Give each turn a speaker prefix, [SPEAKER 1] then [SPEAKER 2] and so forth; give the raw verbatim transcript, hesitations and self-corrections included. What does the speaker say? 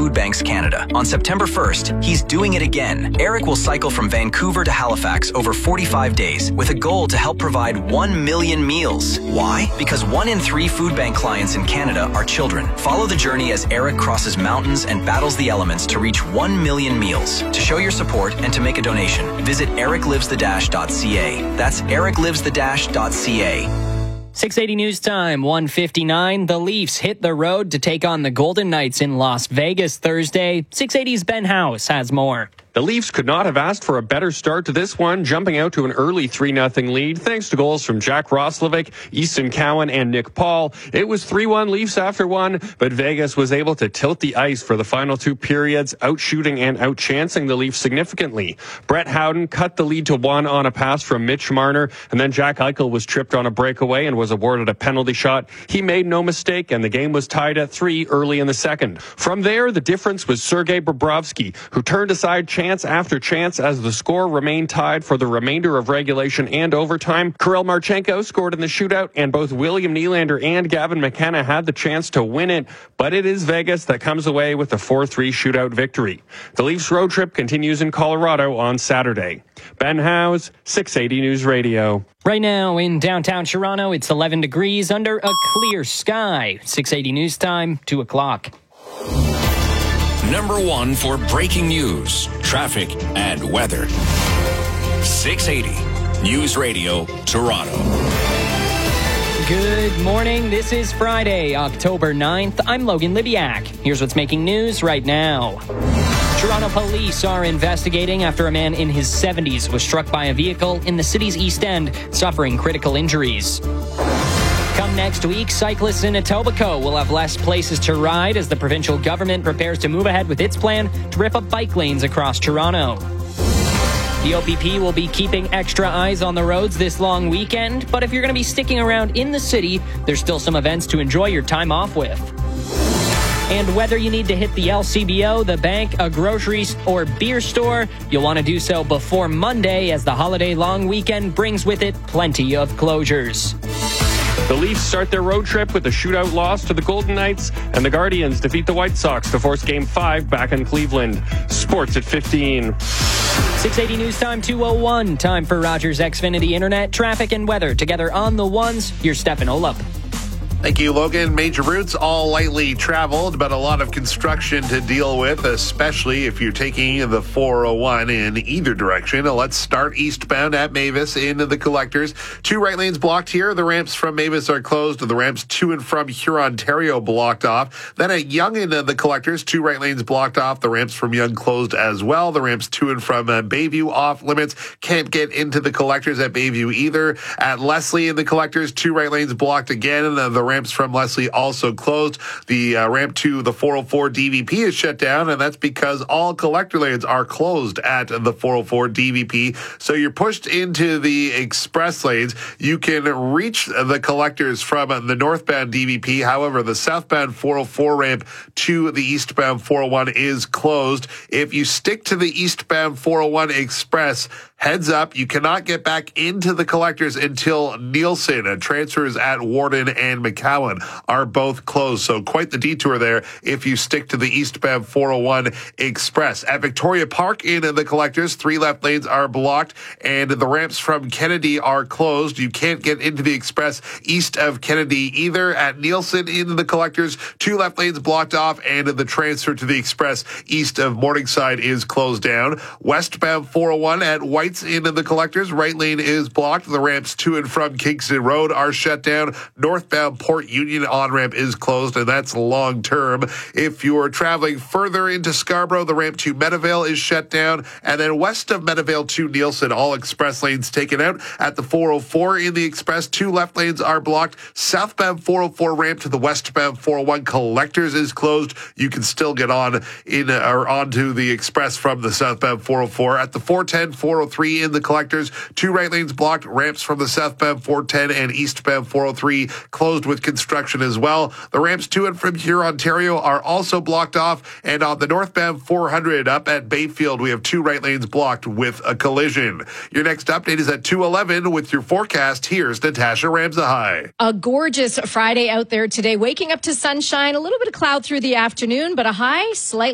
[SPEAKER 1] Food Banks Canada. On September first, he's doing it again. Eric will cycle from Vancouver to Halifax over forty-five days with a goal to help provide one million meals. Why? Because one in three food bank clients in Canada are children. Follow the journey as Eric crosses mountains and battles the elements to reach one million meals. To show your support and to make a donation, visit eric lives the dash dot c a. That's eric lives the dash dot c a.
[SPEAKER 2] six eighty News Time, one fifty-nine. The Leafs hit the road to take on the Golden Knights in Las Vegas Thursday. six eighty's Ben House has more.
[SPEAKER 3] The Leafs could not have asked for a better start to this one, jumping out to an early three nothing lead thanks to goals from Jack Roslovic, Easton Cowan, and Nick Paul. It was three one Leafs after one, but Vegas was able to tilt the ice for the final two periods, outshooting and outchancing the Leafs significantly. Brett Howden cut the lead to one on a pass from Mitch Marner, and then Jack Eichel was tripped on a breakaway and was awarded a penalty shot. He made no mistake, and the game was tied at three early in the second. From there, the difference was Sergei Bobrovsky, who turned aside chance after chance as the score remained tied for the remainder of regulation and overtime. Kirill Marchenko scored in the shootout, and both William Nylander and Gavin McKenna had the chance to win it, but it is Vegas that comes away with the four three shootout victory. The Leafs road trip continues in Colorado on Saturday. Ben Howes, six eighty News Radio.
[SPEAKER 2] Right now in downtown Toronto, it's eleven degrees under a clear sky. six eighty News Time, two o'clock.
[SPEAKER 4] Number one for breaking news, traffic, and weather. six eighty News Radio, Toronto.
[SPEAKER 2] Good morning. This is Friday, October ninth. I'm Logan Libiak. Here's what's making news right now. Toronto police are investigating after a man in his seventies was struck by a vehicle in the city's East End, suffering critical injuries. Come next week, cyclists in Etobicoke will have less places to ride as the provincial government prepares to move ahead with its plan to rip up bike lanes across Toronto. The O P P will be keeping extra eyes on the roads this long weekend, but if you're going to be sticking around in the city, there's still some events to enjoy your time off with. And whether you need to hit the L C B O, the bank, a grocery or beer store, you'll want to do so before Monday as the holiday long weekend brings with it plenty of closures.
[SPEAKER 3] The Leafs start their road trip with a shootout loss to the Golden Knights, and the Guardians defeat the White Sox to force Game five back in Cleveland. Sports at fifteen.
[SPEAKER 2] six eighty News Time, two oh one. Time for Rogers Xfinity Internet, traffic and weather. Together on the ones, here's Stefan Olup.
[SPEAKER 5] Thank you, Logan. Major routes all lightly traveled, but a lot of construction to deal with, especially if you're taking the four oh one in either direction. Let's start eastbound at Mavis into the collectors. Two right lanes blocked here. The ramps from Mavis are closed. The ramps to and from Huron-Ontario blocked off. Then at Yonge into the collectors, two right lanes blocked off. The ramps from Yonge closed as well. The ramps to and from uh, Bayview off limits. Can't get into the collectors at Bayview either. At Leslie in the collectors, two right lanes blocked again. And the, the ramps from Leslie also closed. The uh, ramp to the four oh four D V P is shut down, and that's because all collector lanes are closed at the four oh four D V P. So you're pushed into the express lanes. You can reach the collectors from the northbound D V P. However, the southbound four oh four ramp to the eastbound four oh one is closed. If you stick to the eastbound four oh one express, heads up, you cannot get back into the collectors until Nielsen. Transfers at Warden and McCowan are both closed, so quite the detour there if you stick to the eastbound four oh one express. At Victoria Park in the collectors, three left lanes are blocked, and the ramps from Kennedy are closed. You can't get into the express east of Kennedy either. At Nielsen in the collectors, two left lanes blocked off, and the transfer to the express east of Morningside is closed down. Westbound four oh one at White's into the collectors, right lane is blocked. The ramps to and from Kingston Road are shut down. Northbound Port Union on-ramp is closed, and that's long term. If you're traveling further into Scarborough, the ramp to Meadowvale is shut down, and then west of Meadowvale to Nielsen, all express lanes taken out. At the four oh four in the express, two left lanes are blocked. Southbound four oh four ramp to the westbound four oh one collectors is closed. You can still get on in or onto the express from the southbound four oh four. At the four ten, four oh three in the collectors, two right lanes blocked. Ramps from the southbound four ten and eastbound four oh three closed with construction as well. The ramps to and from Huron-Ontario are also blocked off, and on the northbound four hundred up at Bayfield, we have two right lanes blocked with a collision. Your next update is at two eleven with your forecast. Here's Natasha Ramsahai.
[SPEAKER 6] A gorgeous Friday out there today, waking up to sunshine, a little bit of cloud through the afternoon, but a high slightly